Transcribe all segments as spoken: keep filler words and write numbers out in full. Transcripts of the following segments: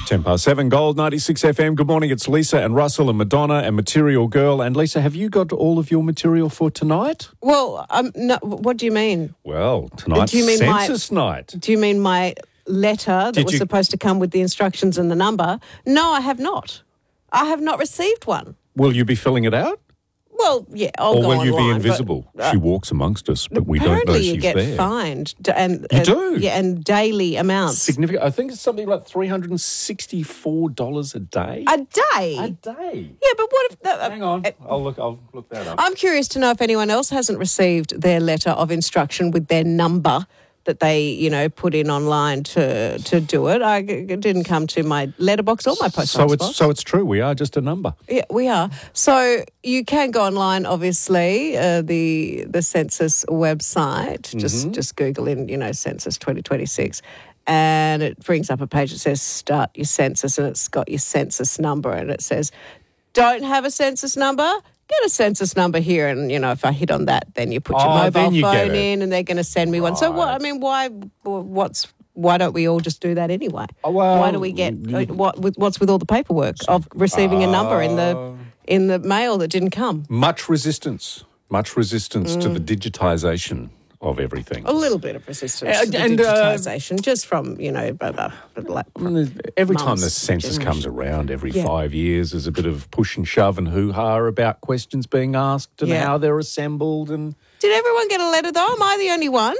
ten past seven, Gold ninety-six F M. Good morning, it's Lisa and Russell and Madonna and Material Girl. And Lisa, have you got all of your material for tonight? Well, um, no, what do you mean? Well, tonight's Do you mean my- census night. Do you mean my letter that Did was you- supposed to come with the instructions and the number? No, I have not. I have not received one. Will you be filling it out? Well, yeah, I'll or go will you online, be but, invisible? uh, she walks amongst us, but we don't know apparently she's you get there. fined. d- And, You uh, do? Yeah, and daily amounts. Significant. I think it's something like three hundred sixty-four dollars a day. A day? A day. Yeah, but what if... Uh, Hang on. I'll look, I'll look that up. I'm curious to know if anyone else hasn't received their letter of instruction with their number that they, you know, put in online to to do it. I, it didn't come to my letterbox or my post So office it's box. so it's true. We are just a number. Yeah, we are. So you can go online, obviously, uh, the the census website. Just just Google in, you know, census twenty twenty-six. And it brings up a page that says start your census, and it's got your census number, and it says, don't have a census number? Get a census number here, and, you know, if I hit on that, then you put your Oh, mobile then you get phone it. in, and they're going to send me one. So, what? I mean, why? What's why don't we all just do that anyway? Oh, well, why do we get what? With, what's with all the paperwork of receiving a number in the in the mail that didn't come? Much resistance. Much resistance to the Mm. digitisation of everything. A little bit of resistance Uh, to the and, uh, digitisation, just from, you know, blah, blah, blah, blah. Every time Mums, the census generation. comes around, every Yeah. five years, there's a bit of push and shove and hoo-ha about questions being asked and Yeah. how they're assembled. And Did everyone get a letter, though? Am I the only one?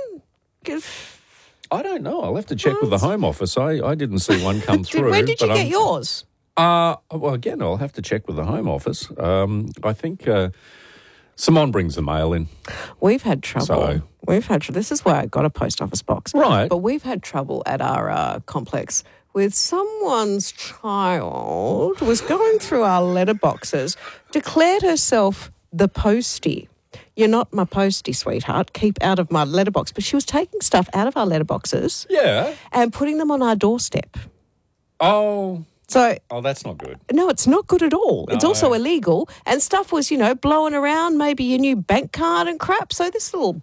I don't know. I'll have to check with the Home Office. I, I didn't see one come Did, through. when did you but get I'm- yours? Uh, well, again, I'll have to check with the Home Office. Um, I think uh, Simone brings the mail in. We've had trouble. So- We've had. This is why I got a post office box. Right. But we've had trouble at our uh, complex with someone's child was going through our letterboxes, declared herself the postie. You're not my postie, sweetheart. Keep out of my letterbox. But she was taking stuff out of our letterboxes Yeah. and putting them on our doorstep. Oh, So, oh, that's not good. no, it's not good at all. It's No. also illegal. And stuff was, you know, blowing around, maybe your new bank card and crap. So this little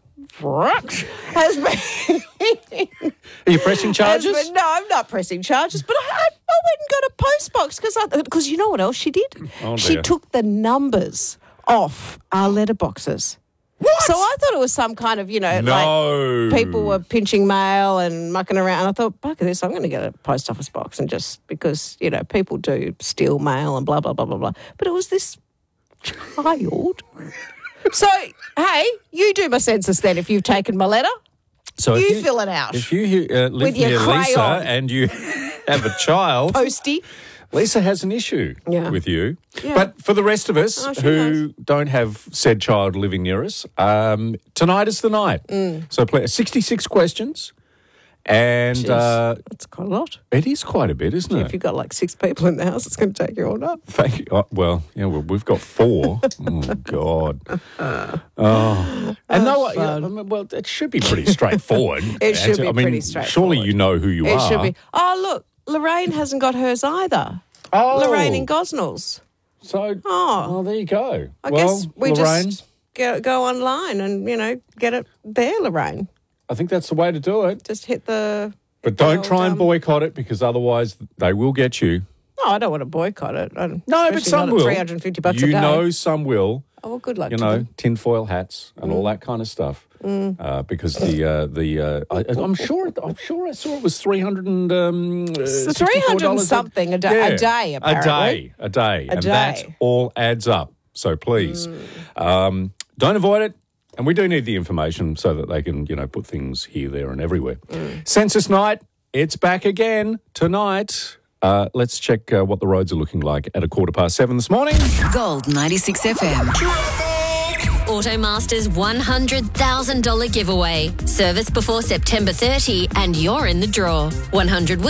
has been... Are you pressing charges? has been- no, I'm not pressing charges, but I, I, I went and got a post box because because you know what else she did? Oh, she dear. took the numbers off our letterboxes. What? So I thought it was some kind of, you know, No. like people were pinching mail and mucking around. I thought, bugger this, I'm going to get a post office box and just because, you know, people do steal mail and blah, blah, blah, blah, blah. But it was this child. So, hey, you do my census then if you've taken my letter. So if You fill it out. If you uh, live With your near Lisa crayon. and you have a child, Postie. Lisa has an issue Yeah. with you. Yeah. But for the rest of us Oh, she who don't have said child living near us, um, tonight is the night. Mm. So play sixty-six questions. And Jeez, uh, that's quite a lot. it is quite a bit, isn't If it? you've got like six people in the house, it's going to take you all night. Thank you. Oh, well, yeah, well, we've got four. Oh, God. Oh. And no, I fun. mean, well, it should be pretty straightforward. It should be I mean, pretty surely straightforward. you know who you It are. should be. Oh, look, Lorraine hasn't got hers either. Oh. Lorraine in Gosnells. So, Oh. well, there you go. I well, guess we Lorraine, just go, go online and, you know, get it there, Lorraine. I think that's the way to do it. Just hit the... But hit the don't old, try and um, boycott it because otherwise they will get you. No, I don't want to boycott it. I don't- No, but especially some not at will. three hundred fifty bucks you a day. know some will. Oh, well, good luck You to know, them. tinfoil hats and Mm. all that kind of stuff. Uh, because the uh, the uh, I, I'm sure I'm sure I saw it was three hundred and um, uh, It's three hundred and something a day- a day, apparently. a day, a day, A and that day. all adds up. So please, um, don't avoid it. And we do need the information so that they can, you know, put things here, there, and everywhere. Census night, it's back again tonight. Uh, let's check uh, what the roads are looking like at a quarter past seven this morning. Gold ninety-six F M. Automaster's one hundred thousand dollars giveaway. Service before September thirtieth and you're in the draw. one hundred